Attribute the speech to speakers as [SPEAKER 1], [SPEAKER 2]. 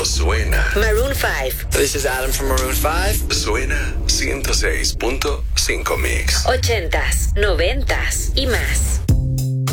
[SPEAKER 1] pero suena.
[SPEAKER 2] Maroon 5.
[SPEAKER 3] This is Adam from Maroon 5.
[SPEAKER 1] Suena 106.5 Mix.
[SPEAKER 2] 80s, 90s y más.